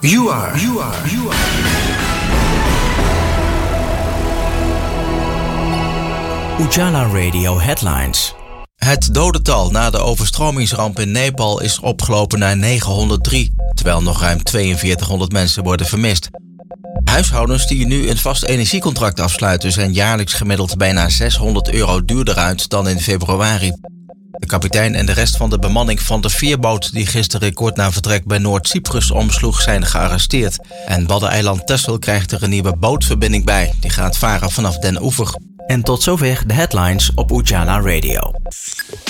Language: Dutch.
You are. Ujala Radio Headlines. Het dodental na de overstromingsramp in Nepal is opgelopen naar 903, terwijl nog ruim 4200 mensen worden vermist. Huishoudens die nu een vast energiecontract afsluiten zijn jaarlijks gemiddeld bijna €600 duurder uit dan in februari. De kapitein en de rest van de bemanning van de veerboot die gisteren kort na vertrek bij Noord-Cyprus omsloeg zijn gearresteerd. En Waddeneiland Texel krijgt er een nieuwe bootverbinding bij. Die gaat varen vanaf Den Oever. En tot zover de headlines op Ujala Radio.